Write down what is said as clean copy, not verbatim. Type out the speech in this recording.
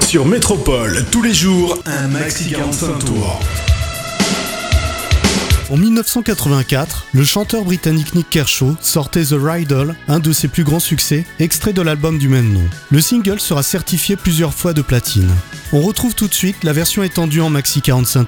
Sur Métropole, tous les jours, un maxi 45 tours. En 1984, le chanteur britannique Nick Kershaw sortait The Riddle, un de ses plus grands succès, extrait de l'album du même nom. Le single sera certifié plusieurs fois de platine. On retrouve tout de suite la version étendue en maxi 45